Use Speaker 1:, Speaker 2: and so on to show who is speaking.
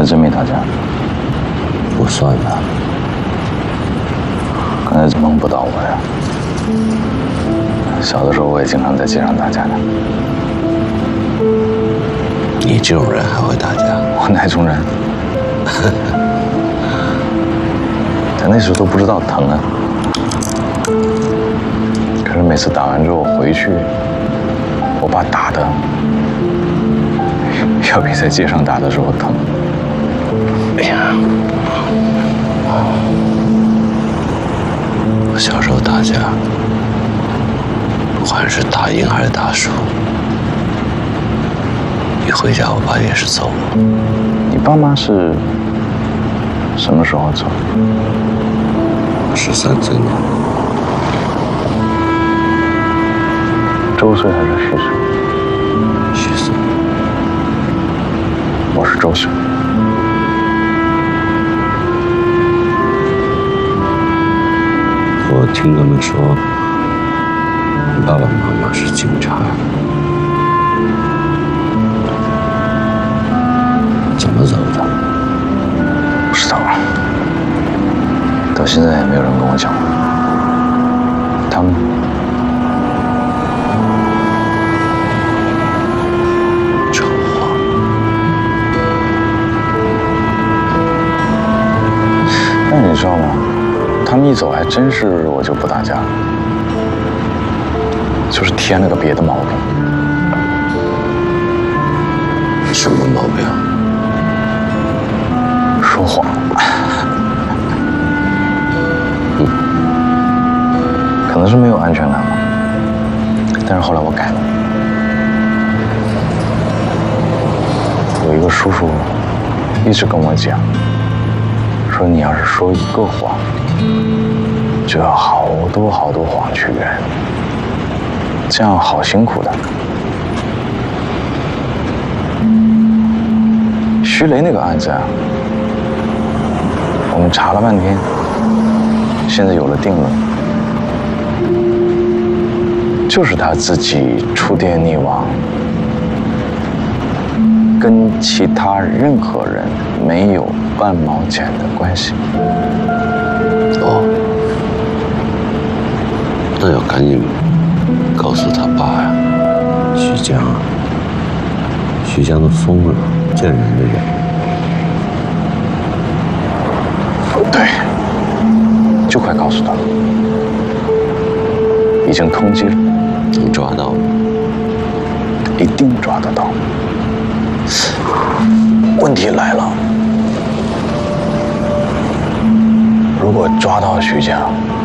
Speaker 1: 真没打架？
Speaker 2: 不算吧。
Speaker 1: 刚才怎么碰不到我呀？小的时候我也经常在街上打架的。
Speaker 2: 你这种人还会打架？
Speaker 1: 我哪种人？但那时候都不知道疼啊。可是每次打完之后回去，我爸打的要比在街上打的时候疼。
Speaker 2: 哎呀，我小时候打架，不管是打赢还是打输，一回家我爸也是揍我。
Speaker 1: 你爸妈是什么时候走
Speaker 2: ？13岁那年。
Speaker 1: 周岁还是虚岁？
Speaker 2: 虚岁。
Speaker 1: 我是周岁。
Speaker 2: 我听他们说，你爸爸妈妈是警察，怎么走的？
Speaker 1: 不知道啊，到现在也没有人跟我讲过。他们
Speaker 2: 丑话。
Speaker 1: 但是你知道吗？他们一走还真是我就不打架了，就是添了个别的毛病。
Speaker 2: 什么毛病？
Speaker 1: 说谎。可能是没有安全感吧。但是后来我改了。有一个叔叔一直跟我讲，说你要是说一个谎，就要好多好多谎去圆，这样好辛苦的。徐雷那个案子啊，我们查了半天，现在有了定论，就是他自己触电溺亡，跟其他任何人没有半毛钱的关系。
Speaker 2: 哦，那要赶紧告诉他爸呀，徐江啊，徐江都疯了，见人的人。
Speaker 1: 对，就快告诉他了，已经通缉了，
Speaker 2: 能抓到吗？
Speaker 1: 一定抓得到。问题来了，如果抓到徐江，